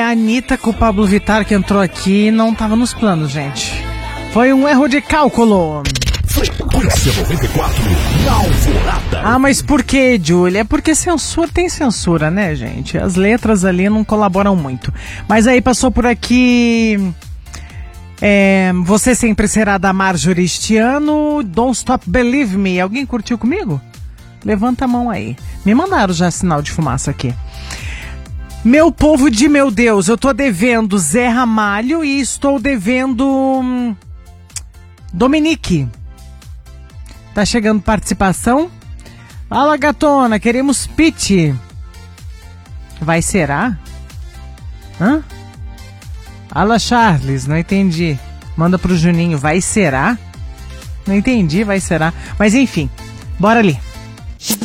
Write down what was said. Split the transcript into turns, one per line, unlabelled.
a Anitta com o Pablo Vittar que entrou aqui não tava nos planos, gente. Foi um erro de cálculo.
Frequência 94, na Alvorada.
Ah, mas por que, Júlia? É porque censura, tem censura, né, gente? As letras ali não colaboram muito. Mas aí passou por aqui... Você Sempre Será, da Marjorie este ano. Don't Stop Believe Me. Alguém curtiu comigo? Levanta a mão aí. Me mandaram já sinal de fumaça aqui. Meu povo de meu Deus, eu tô devendo Zé Ramalho e estou devendo Dominique. Tá chegando participação? Fala, gatona, queremos pitch. Vai será? Hã? Fala, Charles, não entendi. Manda pro Juninho, vai será? Não entendi, vai será. Mas enfim, bora ali.